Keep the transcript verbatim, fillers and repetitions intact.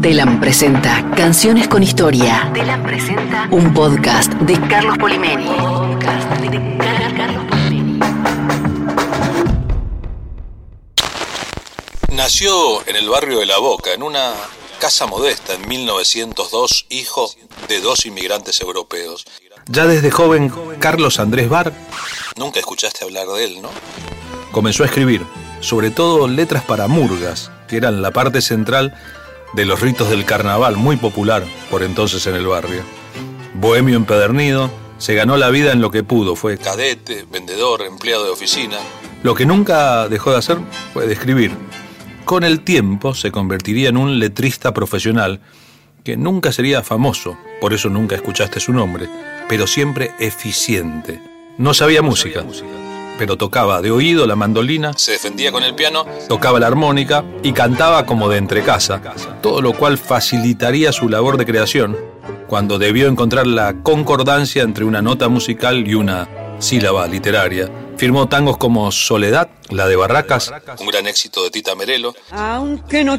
Telam presenta Canciones con Historia. Telam presenta un podcast de Carlos Polimeni. Podcast de Carlos Polimeni. Nació en el barrio de La Boca, en una casa modesta, en mil novecientos dos, hijo de dos inmigrantes europeos. Ya desde joven, Carlos Andrés Bar... Nunca escuchaste hablar de él, ¿no? Comenzó a escribir, sobre todo letras para murgas, que eran la parte central de los ritos del carnaval, muy popular por entonces en el barrio. Bohemio empedernido, se ganó la vida en lo que pudo, fue cadete, vendedor, empleado de oficina. Lo que nunca dejó de hacer fue de escribir. Con el tiempo se convertiría en un letrista profesional que nunca sería famoso, por eso nunca escuchaste su nombre, pero siempre eficiente. No sabía música, pero tocaba de oído la mandolina, se defendía con el piano, tocaba la armónica y cantaba como de entrecasa, todo lo cual facilitaría su labor de creación cuando debió encontrar la concordancia entre una nota musical y una sílaba literaria. Firmó tangos como Soledad, la de Barracas, un gran éxito de Tita Merelo. Aunque no